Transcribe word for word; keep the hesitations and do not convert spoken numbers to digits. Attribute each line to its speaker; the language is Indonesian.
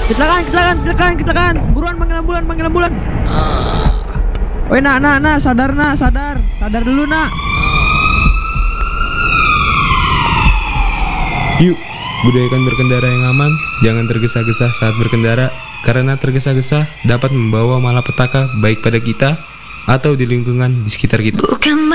Speaker 1: Kecelakaan, kecelakaan, kecelakaan, kecelakaan. Buruan panggil ambulan, panggil ambulan. Woi, nak, nak, nak, sadar, nak, sadar. Sadar dulu, nak.
Speaker 2: Yuk, budayakan berkendara yang aman. Jangan tergesa-gesa saat berkendara, karena tergesa-gesa dapat membawa malapetaka baik pada kita atau di lingkungan di sekitar kita.
Speaker 3: Bukan